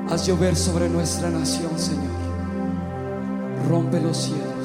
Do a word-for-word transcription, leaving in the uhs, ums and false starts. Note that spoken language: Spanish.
Haz llover sobre nuestra nación, Señor. Rompe los cielos.